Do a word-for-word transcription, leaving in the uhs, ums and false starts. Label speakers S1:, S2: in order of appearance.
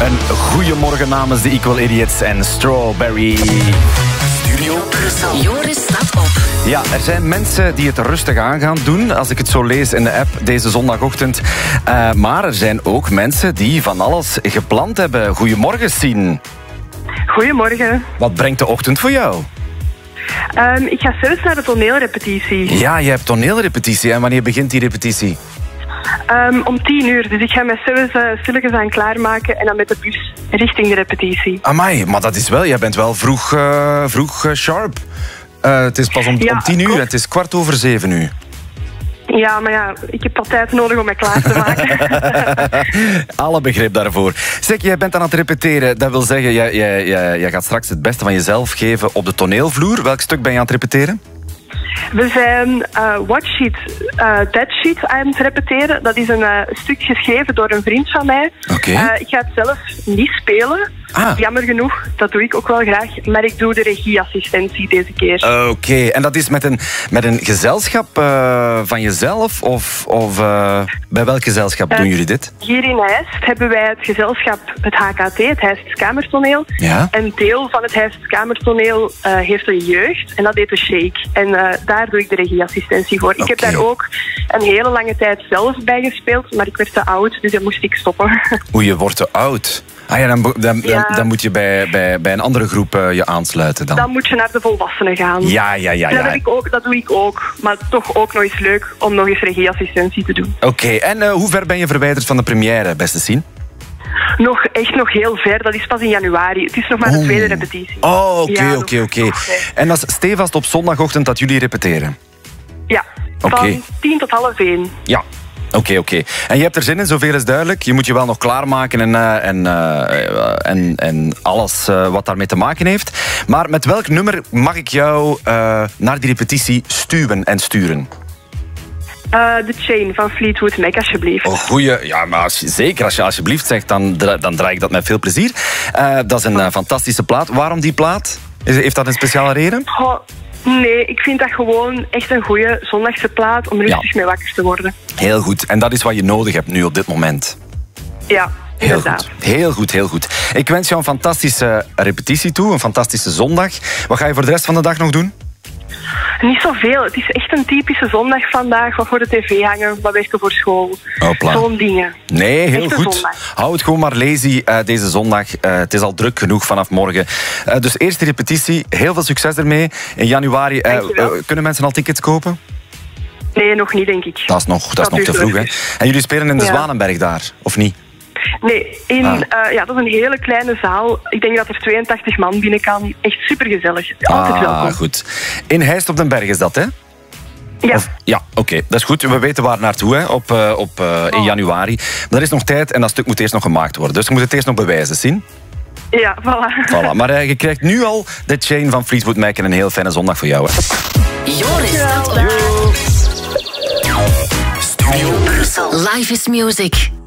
S1: Een goeiemorgen namens de Equal Idiots en Strawberry.
S2: Studio Brussel. Joris staat op.
S1: Ja, er zijn mensen die het rustig aan gaan doen, als ik het zo lees in de app deze zondagochtend. Uh, maar er zijn ook mensen die van alles gepland hebben. Goedemorgen, Sien.
S3: Goedemorgen.
S1: Wat brengt de ochtend voor jou?
S3: Um, ik ga zelfs naar de toneelrepetitie.
S1: Ja, je hebt toneelrepetitie. En wanneer begint die repetitie?
S3: Um, om tien uur. Dus ik ga mij zelfs uh, stilletjes aan klaarmaken en dan met de bus richting de repetitie.
S1: Amai, maar dat is wel... Jij bent wel vroeg, uh, vroeg uh, sharp. Uh, het is pas om,
S3: ja,
S1: om tien uur
S3: klopt.
S1: en het is kwart over zeven uur.
S3: Ja, maar ja, ik heb wat tijd nodig om mij klaar te maken.
S1: Alle begrip daarvoor. Zeg, jij bent aan het repeteren. Dat wil zeggen, jij, jij, jij, jij gaat straks het beste van jezelf geven op de toneelvloer. Welk stuk ben je aan het repeteren?
S3: We zijn uh, What Sheet, uh, That Sheet aan het repeteren. Dat is een uh, stuk geschreven door een vriend van mij.
S1: Oké.
S3: Uh, ik ga het zelf niet spelen.
S1: Ah.
S3: Jammer genoeg, dat doe ik ook wel graag. Maar ik doe de regieassistentie deze keer.
S1: Oké, okay. En dat is met een, met een gezelschap uh, van jezelf? Of, of uh, bij welk gezelschap uh, doen jullie dit?
S3: Hier in Heist hebben wij het gezelschap, het H K T, het Heists Kamertoneel.
S1: Ja?
S3: Een deel van het Heists Kamertoneel uh, heeft een jeugd en dat heet de Shake. En uh, daar doe ik de regieassistentie voor.
S1: Okay.
S3: Ik heb daar ook een hele lange tijd zelf bij gespeeld, maar ik werd te oud, dus dan moest ik stoppen.
S1: Oeh, je wordt te oud. Ah ja, dan, dan,
S3: ja.
S1: dan, dan moet je bij, bij, bij een andere groep uh, je aansluiten dan.
S3: Dan moet je naar de volwassenen gaan.
S1: Ja, ja, ja. ja.
S3: Dat, heb ik ook, dat doe ik ook. Maar toch ook nog eens leuk om nog eens regieassistentie te doen.
S1: Oké, okay. En uh, hoe ver ben je verwijderd van de première, beste Sien?
S3: Nog, echt nog heel ver. Dat is pas in januari. Het is nog maar de
S1: oh.
S3: tweede repetitie.
S1: Oh, oké,
S3: ja,
S1: oké, oké. En dat is stevast op zondagochtend dat jullie repeteren?
S3: Ja, van
S1: okay.
S3: tien tot half één.
S1: Ja. Oké, okay, oké. Okay. En je hebt er zin in, zoveel is duidelijk. Je moet je wel nog klaarmaken en, uh, en, uh, en, en alles uh, wat daarmee te maken heeft. Maar met welk nummer mag ik jou uh, naar die repetitie stuwen en sturen?
S3: Uh, The Chain van Fleetwood Mac, alsjeblieft.
S1: Oh, goeie. Ja, maar als je, zeker als je alsjeblieft zegt, dan, dan draai ik dat met veel plezier. Uh, dat is een uh, fantastische plaat. Waarom die plaat? Heeft dat een speciale reden?
S3: Oh. Nee, ik vind dat gewoon echt een goede zondagse plaat om rustig ja. mee wakker te worden.
S1: Heel goed. En dat is wat je nodig hebt nu op dit moment.
S3: Ja,
S1: heel
S3: inderdaad.
S1: goed. Heel goed, heel goed. Ik wens jou een fantastische repetitie toe, een fantastische zondag. Wat ga je voor de rest van de dag nog doen?
S3: Niet zoveel. Het is echt een typische zondag vandaag. Wat voor de tv hangen, wat werken voor school. Zo'n dingen.
S1: Nee, heel
S3: echt
S1: goed.
S3: Zondag.
S1: Hou het gewoon maar lazy uh, deze zondag. Uh, het is al druk genoeg vanaf morgen. Uh, dus eerste repetitie. Heel veel succes ermee. In januari uh, uh, kunnen mensen al tickets kopen?
S3: Nee, nog niet, denk ik.
S1: Dat is nog, dat is nog te vroeg, hè? En jullie spelen in de ja. Zwanenberg daar, of niet?
S3: Nee, in, ah. uh, ja, dat is een hele kleine zaal. Ik denk dat er tweeëntachtig man binnen kan. Echt supergezellig. Altijd
S1: ah,
S3: welkom.
S1: Goed. In Heist op den Berg is dat, hè?
S3: Ja.
S1: Of, ja, oké. Okay. Dat is goed. We weten waar naartoe, hè? Op, uh, op, uh, in januari. Maar er is nog tijd en dat stuk moet eerst nog gemaakt worden. Dus je moet het eerst nog bewijzen, zien?
S3: Ja, voilà.
S1: voilà. Maar uh, je krijgt nu al de Chain van Fleetwood Mac en een heel fijne zondag voor jou, hè?
S2: Joris staat op. Studio Brussel. Life is music.